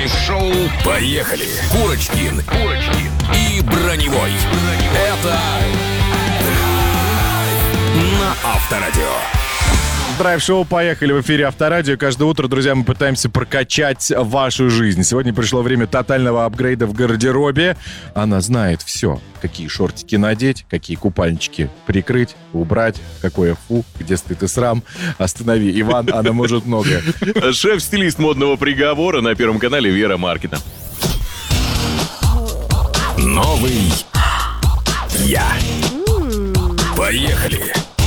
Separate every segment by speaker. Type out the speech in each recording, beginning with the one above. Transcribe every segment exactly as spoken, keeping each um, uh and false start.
Speaker 1: Драйв-шоу. Поехали. Курочкин, Курочкин и Броневой. Это на Авторадио.
Speaker 2: Драйв-шоу «Поехали» в эфире Авторадио. Каждое утро, друзья, мы пытаемся прокачать вашу жизнь. Сегодня пришло время тотального апгрейда в гардеробе. Она знает все. Какие шортики надеть, какие купальнички прикрыть, убрать, какое фу, где стыд и срам. Останови, Иван, она может многое.
Speaker 3: Шеф-стилист модного приговора на Первом канале Вера Маркина.
Speaker 1: Новый я. Поехали.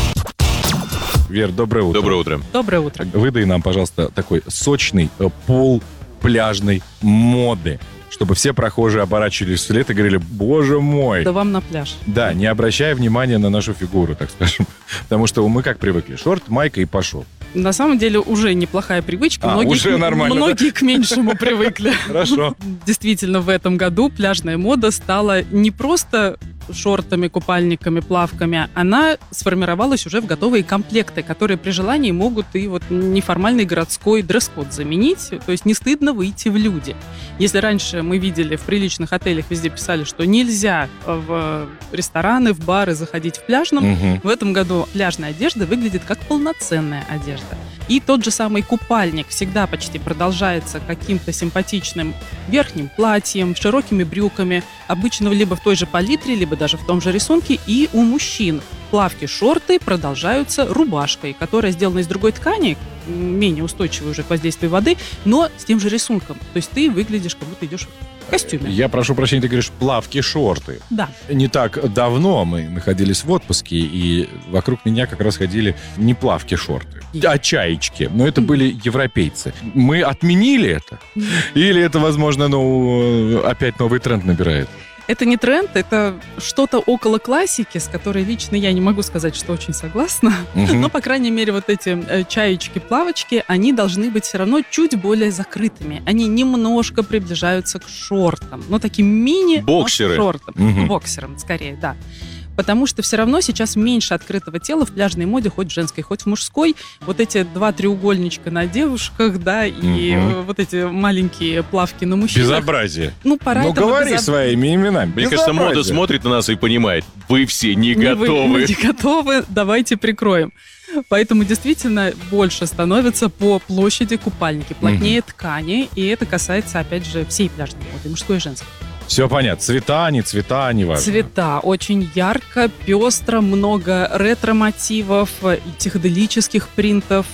Speaker 2: Вер, доброе утро.
Speaker 3: Доброе утро.
Speaker 4: Доброе утро.
Speaker 2: Выдай нам, пожалуйста, такой сочный э, пол пляжной моды, чтобы все прохожие оборачивались вслед и говорили: боже мой.
Speaker 4: Да вам на пляж.
Speaker 2: Да, не обращая внимания на нашу фигуру, так скажем. Потому что мы как привыкли: шорт, майка и пошел.
Speaker 4: На самом деле уже неплохая привычка.
Speaker 2: А,
Speaker 4: многие
Speaker 2: уже
Speaker 4: к,
Speaker 2: нормально,
Speaker 4: многие к меньшему привыкли.
Speaker 2: Хорошо.
Speaker 4: Действительно, в этом году пляжная мода стала не просто шортами, купальниками, плавками. Она сформировалась уже в готовые комплекты, которые при желании могут и вот неформальный городской дресс-код заменить. То есть не стыдно выйти в люди. Если раньше мы видели в приличных отелях, везде писали, что нельзя в рестораны, в бары заходить в пляжном,
Speaker 2: Угу.
Speaker 4: в этом году пляжная одежда выглядит как полноценная одежда. И тот же самый купальник всегда почти продолжается каким-то симпатичным верхним платьем, широкими брюками, обычно либо в той же палитре, либо даже в том же рисунке. И у мужчин плавки-шорты продолжаются рубашкой, которая сделана из другой ткани, менее устойчивой уже к воздействию воды, но с тем же рисунком. То есть ты выглядишь, как будто идешь в костюме.
Speaker 2: Я прошу прощения, ты говоришь плавки-шорты.
Speaker 4: Да.
Speaker 2: Не так давно мы находились в отпуске, и вокруг меня как раз ходили не плавки-шорты, а чаечки. Но это были европейцы. Мы отменили это? Или это, возможно, ну, опять новый тренд набирает?
Speaker 4: Это не тренд, это что-то около классики, с которой лично я не могу сказать, что очень согласна.
Speaker 2: Мгм.
Speaker 4: Но, по крайней мере, вот эти э, чаечки-плавочки, они должны быть все равно чуть более закрытыми. Они немножко приближаются к шортам. Ну, таким мини
Speaker 3: Боксеры.
Speaker 4: шортам.
Speaker 2: Мгм.
Speaker 4: Боксерам, скорее, да. Потому что все равно сейчас меньше открытого тела в пляжной моде, хоть в женской, хоть в мужской. Вот эти два треугольничка на девушках, да, и
Speaker 2: Мгм.
Speaker 4: э, вот эти маленькие плавки на мужчинах.
Speaker 2: Безобразие.
Speaker 4: Ну, пора
Speaker 2: Ну,
Speaker 4: этого
Speaker 2: говори
Speaker 4: безоб-
Speaker 2: своими именами.
Speaker 3: Мне кажется, мода
Speaker 2: Безобразие.
Speaker 3: смотрит на нас и понимает: вы все не
Speaker 4: Не вы-
Speaker 3: готовы.
Speaker 4: мы не готовы, давайте прикроем. Поэтому действительно больше становятся по площади купальники, плотнее ткани, и это касается, опять же, всей пляжной моды, мужской и женской.
Speaker 2: Все понятно. Цвета, не цвета, не важно.
Speaker 4: Цвета очень ярко, пестро, много ретро-мотивов, и психоделических принтов,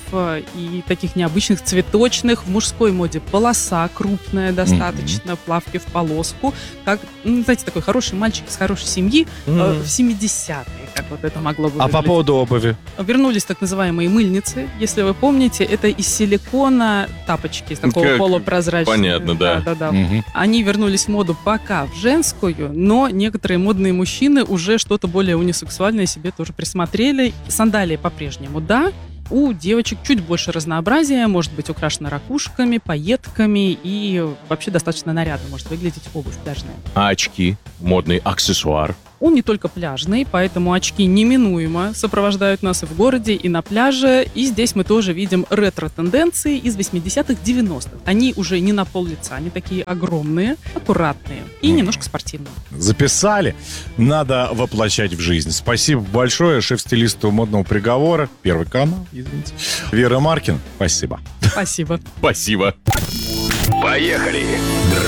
Speaker 4: и таких необычных цветочных. В мужской моде полоса крупная достаточно, плавки в полоску. Как, ну, знаете, такой хороший мальчик из хорошей семьи э, в семидесятые, как вот это могло бы
Speaker 2: А по
Speaker 4: выглядеть.
Speaker 2: поводу обуви?
Speaker 4: Вернулись так называемые мыльницы, если вы помните, это из силикона тапочки, из такого
Speaker 3: Как-
Speaker 4: полупрозрачного.
Speaker 3: понятно, да.
Speaker 4: Да, да.
Speaker 2: Мгм.
Speaker 4: Они вернулись в моду пока в женскую, но некоторые модные мужчины уже что-то более унисексуальное себе тоже присмотрели. Сандалии по-прежнему, да. У девочек чуть больше разнообразия, может быть украшена ракушками, пайетками, и вообще достаточно нарядно может выглядеть обувь пляжная.
Speaker 3: А очки, модный аксессуар.
Speaker 4: Он не только пляжный, поэтому очки неминуемо сопровождают нас и в городе, и на пляже. И здесь мы тоже видим ретро-тенденции из восьмидесятых, девяностых. Они уже не на пол лица, они такие огромные, аккуратные и
Speaker 2: Мгм.
Speaker 4: немножко спортивные.
Speaker 2: Записали. Надо воплощать в жизнь. Спасибо большое шеф-стилисту модного приговора. Первый канал, извините. Вера Маркин. Спасибо.
Speaker 4: Спасибо.
Speaker 3: Спасибо.
Speaker 1: Поехали.